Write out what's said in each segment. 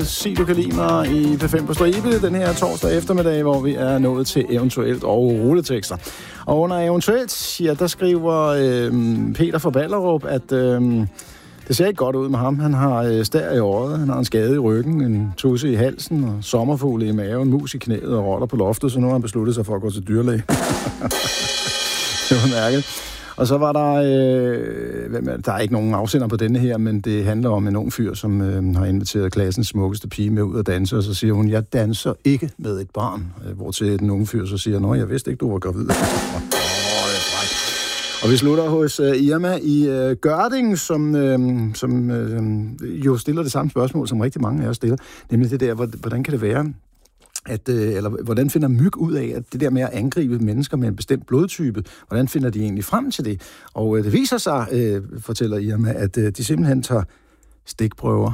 Sig du kan lide mig i P5 på stribe den her torsdag eftermiddag, hvor vi er nået til eventuelt og rulletekster. Og under eventuelt, ja, der skriver Peter fra Ballerup, at det ser ikke godt ud med ham. Han har stær i øjet, han har en skade i ryggen, en tusse i halsen, og sommerfugle i maven, mus i knæet og rotter på loftet, så nu har han besluttet sig for at gå til dyrlæge. Det var mærkeligt. Og så var der, der er ikke nogen afsender på denne her, men det handler om en ung fyr, som har inviteret klassens smukkeste pige med ud at danse, og så siger hun, jeg danser ikke med et barn. Hvortil den unge fyr så siger, nå, jeg vidste ikke, du var gravid. Og vi slutter hos Irma i Gørding, som jo stiller det samme spørgsmål, som rigtig mange af os stiller, nemlig det der, hvordan kan det være, eller hvordan finder myg ud af, at det der med at angribe mennesker med en bestemt blodtype, hvordan finder de egentlig frem til det? Og det viser sig, fortæller Irma, at de simpelthen tager stikprøver.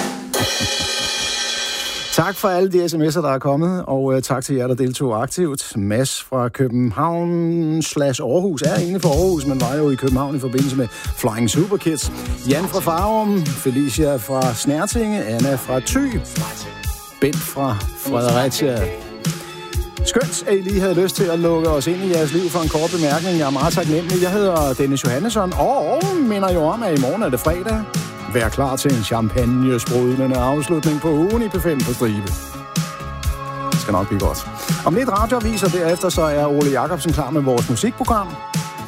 Tak for alle de sms'er, der er kommet, og tak til jer, der deltog aktivt. Mads fra København/Aarhus er egentlig fra Aarhus, men var jo i København i forbindelse med Flying Superkids. Jan fra Farum, Felicia fra Snærtinge, Anna fra Thy, Bent fra Fredericia. Skønt, at I lige havde lyst til at lukke os ind i jeres liv for en kort bemærkning. Jeg er meget taknemmelig. Jeg hedder Dennis Johannesson, og minder jo om, at i morgen er det fredag. Vær klar til en champagne-sprudlende afslutning på ugen i P5 på stribe. Det skal nok blive godt. Om lidt radioaviser derefter, så er Ole Jacobsen klar med vores musikprogram.